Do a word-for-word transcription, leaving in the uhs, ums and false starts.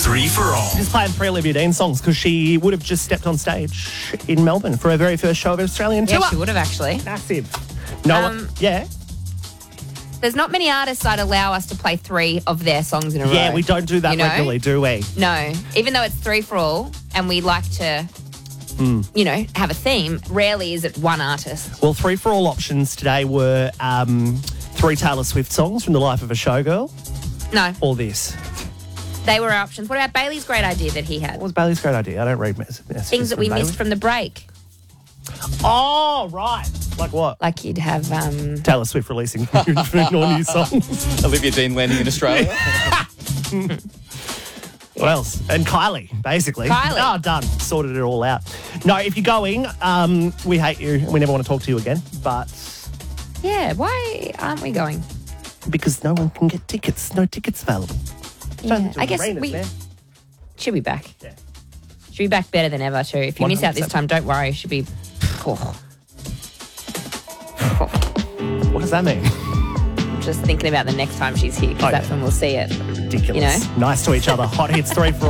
Three for All. Just playing three Olivia Dean songs because she would have just stepped on stage in Melbourne for her very first show of her Australian Yeah, tour. she would have actually. Massive. No, Um, yeah. There's not many artists that allow us to play three of their songs in a row. Yeah, we don't do that you know? regularly, do we? No. Even though it's three for all and we like to, Mm. you know, have a theme, rarely is it one artist. Well, three for all options today were um, three Taylor Swift songs from the life of a showgirl No, or this. they were our options. What about Bailey's great idea that he had? What was Bailey's great idea? I don't read mess- messages. Things that from we Bailey. missed from the break. Oh, right. Like what? Like you'd have... um Taylor Swift releasing new, new songs. Olivia Dean landing in Australia. What else? And Kylie, basically. Kylie. Oh, done. Sorted it all out. No, if you're going, um, we hate you. We never want to talk to you again. But Yeah, why aren't we going? because no one can get tickets. No tickets available. Yeah, I guess Arenas, we man. should be back. Yeah. Should be back better than ever too. If you miss out this one hundred percent. time, don't worry. Should be... Oh, What does that mean? just thinking about the next time she's here because Oh, that's yeah. when we'll see it. Ridiculous. You know? Nice to each other. Hot hits three for